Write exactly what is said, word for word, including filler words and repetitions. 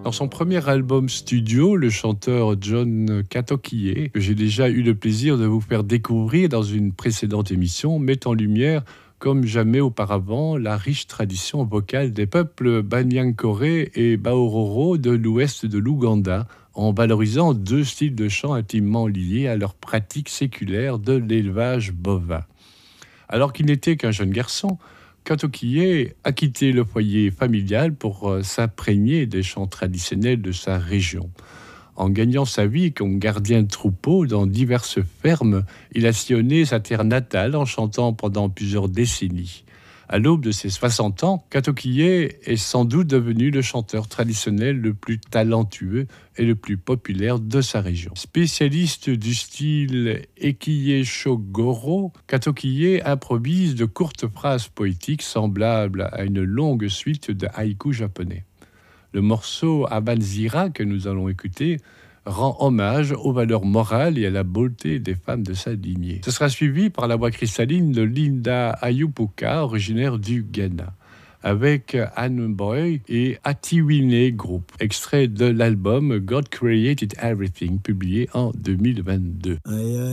Dans son premier album studio, le chanteur John Katokié, que j'ai déjà eu le plaisir de vous faire découvrir dans une précédente émission, met en lumière, comme jamais auparavant, la riche tradition vocale des peuples Banyankore et Baororo de l'ouest de l'Ouganda, en valorisant deux styles de chant intimement liés à leur pratique séculaire de l'élevage bovin. Alors qu'il n'était qu'un jeune garçon, Katokié a quitté le foyer familial pour euh, s'imprégner des chants traditionnels de sa région. En gagnant sa vie comme gardien de troupeau dans diverses fermes, il a sillonné sa terre natale en chantant pendant plusieurs décennies. À l'aube de ses soixante ans, Katokié est sans doute devenu le chanteur traditionnel le plus talentueux et le plus populaire de sa région. Spécialiste du style Ekiyeshogoro, Katokié improvise de courtes phrases poétiques semblables à une longue suite de haïkus japonais. Le morceau Abanzira que nous allons écouter rend hommage aux valeurs morales et à la beauté des femmes de sa lignée. Ce sera suivi par la voix cristalline de Linda Ayupuka, originaire du Ghana, avec Anne Boy et Atiwine Group, extrait de l'album God Created Everything, publié en deux mille vingt-deux. Aïe, aïe.